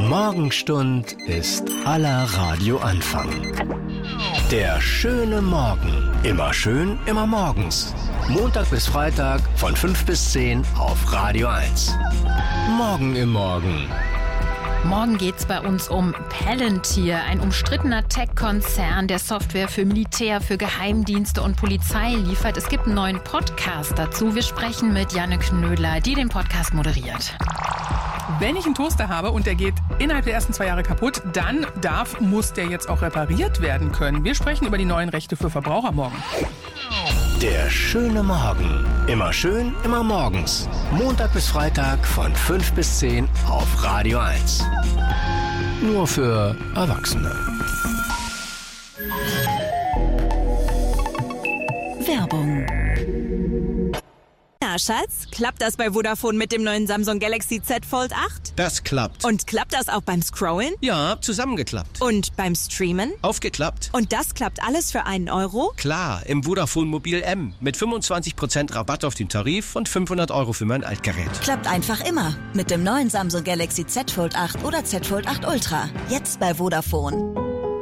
Morgenstund ist aller Radioanfang. Der schöne Morgen. Immer schön, immer morgens. Montag bis Freitag von 5 bis 10 auf Radio 1. Morgen im Morgen. Morgen geht's bei uns um Palantir, ein umstrittener Tech-Konzern, der Software für Militär, für Geheimdienste und Polizei liefert. Es gibt einen neuen Podcast dazu. Wir sprechen mit Janne Knödler, die den Podcast moderiert. Wenn ich einen Toaster habe und der geht innerhalb der ersten 2 Jahre kaputt, dann muss der jetzt auch repariert werden können. Wir sprechen über die neuen Rechte für Verbraucher morgen. Der schöne Morgen. Immer schön, immer morgens. Montag bis Freitag von 5 bis 10 auf Radio 1. Nur für Erwachsene. Werbung. Na, Schatz, klappt das bei Vodafone mit dem neuen Samsung Galaxy Z Fold 8? Das klappt. Und klappt das auch beim Scrollen? Ja, zusammengeklappt. Und beim Streamen? Aufgeklappt. Und das klappt alles für einen Euro? Klar, im Vodafone Mobil M. Mit 25% Rabatt auf den Tarif und 500 € für mein Altgerät. Klappt einfach immer. Mit dem neuen Samsung Galaxy Z Fold 8 oder Z Fold 8 Ultra. Jetzt bei Vodafone.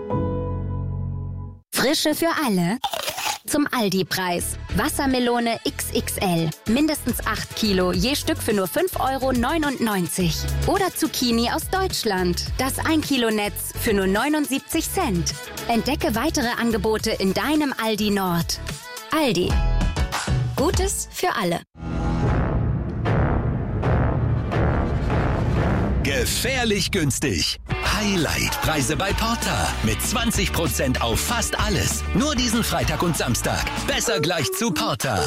Frische für alle. Zum Aldi-Preis. Wassermelone XXL. Mindestens 8 Kilo, je Stück für nur 5,99 €. Oder Zucchini aus Deutschland. Das 1 Kilo Netz für nur 79 Cent. Entdecke weitere Angebote in deinem Aldi Nord. Aldi. Gutes für alle. Gefährlich günstig. Highlight-Preise bei Porter. Mit 20% auf fast alles. Nur diesen Freitag und Samstag. Besser gleich zu Porter.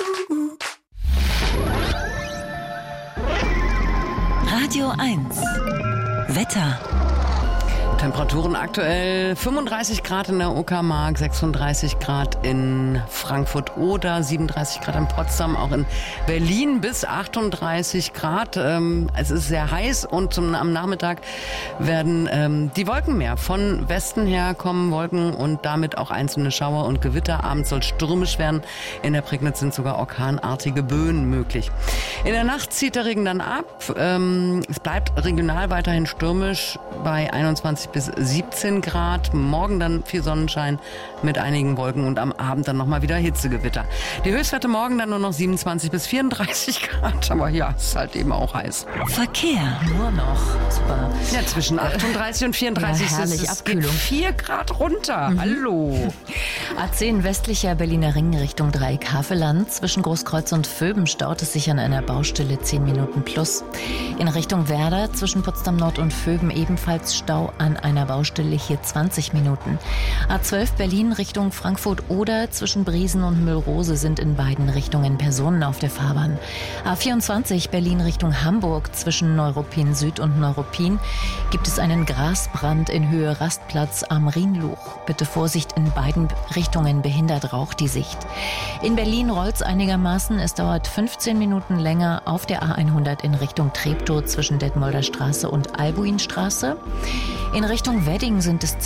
Radio 1. Wetter. Temperaturen aktuell 35 Grad in der Uckermark, 36 Grad in Frankfurt oder 37 Grad in Potsdam, auch in Berlin bis 38 Grad. Es ist sehr heiß und am Nachmittag werden die Wolken mehr. Von Westen her kommen Wolken und damit auch einzelne Schauer und Gewitter. Abends soll stürmisch werden. In der Prignitz sind sogar orkanartige Böen möglich. In der Nacht zieht der Regen dann ab. Es bleibt regional weiterhin stürmisch bei 21 bis 17 Grad. Morgen dann viel Sonnenschein mit einigen Wolken und am Abend dann nochmal wieder Hitzegewitter. Die Höchstwerte morgen dann nur noch 27 bis 34 Grad. Aber ja, es ist halt eben auch heiß. Verkehr. Nur noch. Super. Ja, zwischen 38 und 34 ja, herrlich, ist es geht Abkühlung. 4 Grad runter. Hallo. A10 westlicher Berliner Ring Richtung Dreieck Havelland. Zwischen Großkreuz und Vöben staut es sich an einer Baustelle 10 Minuten plus. In Richtung Werder zwischen Potsdam Nord und Vöben ebenfalls Stau an einer Baustelle, hier 20 Minuten. A12 Berlin Richtung Frankfurt oder zwischen Briesen und Müllrose sind in beiden Richtungen Personen auf der Fahrbahn. A24 Berlin Richtung Hamburg zwischen Neuruppin Süd und Neuruppin gibt es einen Grasbrand in Höhe Rastplatz am Rhinluch. Bitte Vorsicht, in beiden Richtungen behindert Rauch die Sicht. In Berlin rollt's einigermaßen. Es dauert 15 Minuten länger auf der A100 in Richtung Treptow zwischen Detmolder Straße und Albuinstraße. In Richtung Wedding sind es